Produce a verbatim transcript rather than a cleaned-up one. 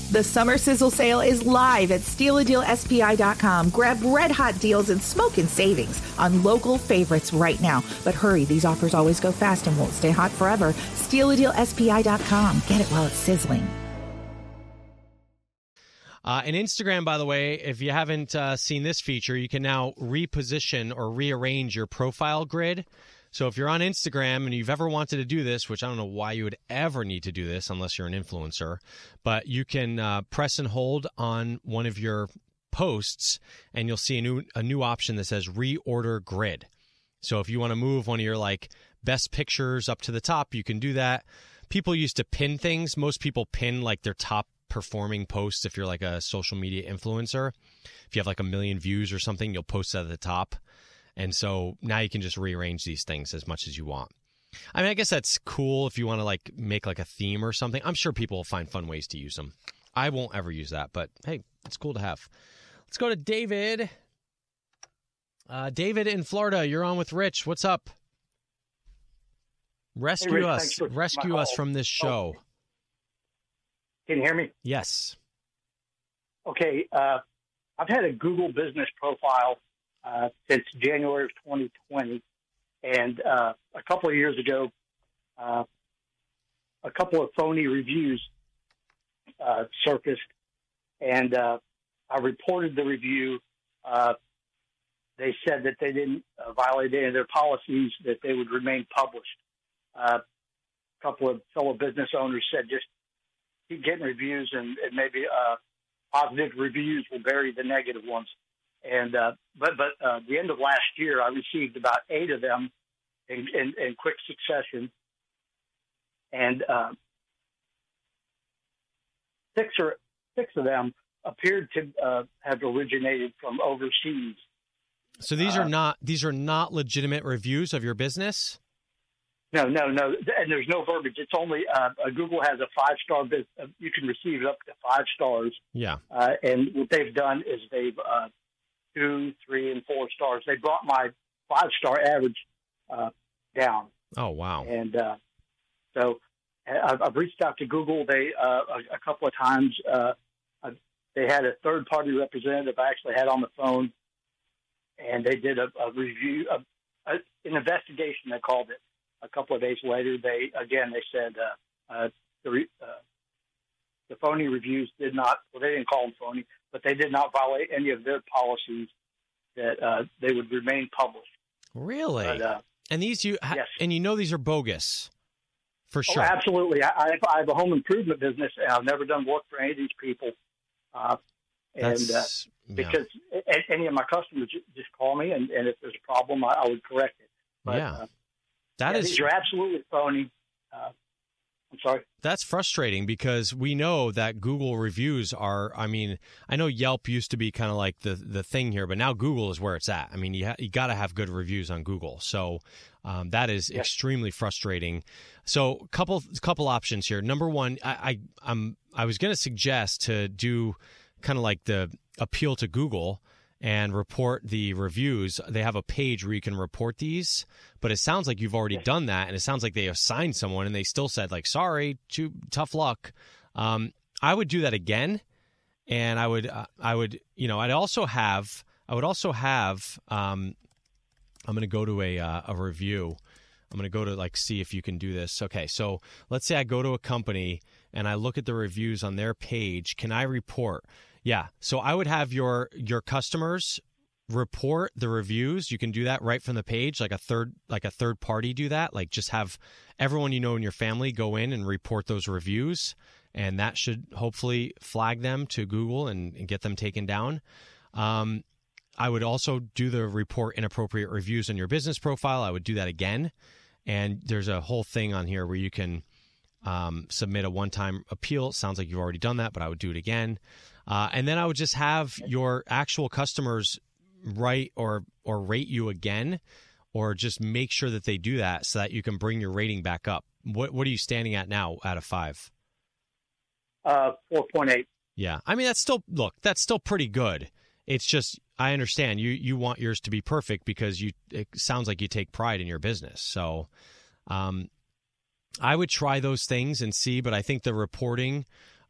The Summer Sizzle Sale is live at steal a deal S P I dot com. Grab red-hot deals and smoking savings on local favorites right now. But hurry, these offers always go fast and won't stay hot forever. steal a deal S P I dot com. Get it while it's sizzling. Uh, and Instagram, by the way, if you haven't uh, seen this feature, you can now reposition or rearrange your profile grid. So if you're on Instagram and you've ever wanted to do this, which I don't know why you would ever need to do this unless you're an influencer, but you can uh, press and hold on one of your posts and you'll see a new a new option that says reorder grid. So if you want to move one of your like best pictures up to the top, you can do that. People used to pin things. Most people pin like their top performing posts. If you're like a social media influencer, if you have like a million views or something, you'll post that at the top. And so now you can just rearrange these things as much as you want. I mean, I guess that's cool if you want to like make like a theme or something. I'm sure people will find fun ways to use them. I won't ever use that, but hey, it's cool to have. Let's go to David. Uh, David in Florida, you're on with Rich. What's up? Rescue hey, Rich, us. Rescue us from this show. Oh. Can you hear me? Yes. Okay. Uh, I've had a Google business profile Uh, since January of twenty twenty. And uh, a couple of years ago, uh, a couple of phony reviews uh, surfaced, and uh, I reported the review. Uh, they said that they didn't uh, violate any of their policies, that they would remain published. Uh, a couple of fellow business owners said just keep getting reviews, and, and maybe uh, positive reviews will bury the negative ones. And uh, but but uh, the end of last year, I received about eight of them in, in, in quick succession, and uh, six or six of them appeared to uh, have originated from overseas. So these uh, are not these are not legitimate reviews of your business? No, no, no, and there's no verbiage. It's only uh, Google has a five star business. Uh, you can receive up to five stars. Yeah, uh, and what they've done is they've uh, two, three, and four stars. They brought my five-star average uh, down. Oh, wow. And uh, so I've, I've reached out to Google. They uh, a, a couple of times. Uh, I, they had a third-party representative I actually had on the phone, and they did a, a review, a, a, an investigation, they called it. A couple of days later, they again, they said uh, uh, the, re, uh, the phony reviews did not, well, they didn't call them phony, but they did not violate any of their policies, that uh, they would remain published. Really? But, uh, and these you yes. and you know these are bogus, for sure. Oh, absolutely. I, I, I have a home improvement business, and I've never done work for any of these people. Uh, and uh, because yeah. any of my customers just call me, and, and if there's a problem, I, I would correct it. But, yeah, uh, that yeah, is. These are absolutely phony. Uh, I'm sorry. That's frustrating because we know that Google reviews are, I mean, I know Yelp used to be kind of like the, the thing here, but now Google is where it's at. I mean, you, ha- you got to have good reviews on Google. So um, that is yes. extremely frustrating. So couple couple options here. Number one, I, I, I'm, I was going to suggest to do kind of like the appeal to Google and report the reviews. They have a page where you can report these, but it sounds like you've already yes. done that, and it sounds like they assigned someone, and they still said, like, sorry, too, tough luck. Um, I would do that again, and I would, uh, I would, you know, I'd also have, I would also have, um, I'm going to go to a uh, a review. I'm going to go to, like, see if you can do this. Okay, so let's say I go to a company, and I look at the reviews on their page. Can I report? Yeah. So I would have your your customers report the reviews. You can do that right from the page, like a third like a third party do that. Like just have everyone you know in your family go in and report those reviews, and that should hopefully flag them to Google and, and get them taken down. Um, I would also do the report inappropriate reviews on your business profile. I would do that again. And there's a whole thing on here where you can um, submit a one-time appeal. It sounds like you've already done that, but I would do it again. Uh, and then I would just have your actual customers write or or rate you again, or just make sure that they do that so that you can bring your rating back up. What what are you standing at now out of five? Uh, four point eight. Yeah. I mean, that's still, look, that's still pretty good. It's just, I understand you, you want yours to be perfect because you, it sounds like you take pride in your business. So um, I would try those things and see, but I think the reporting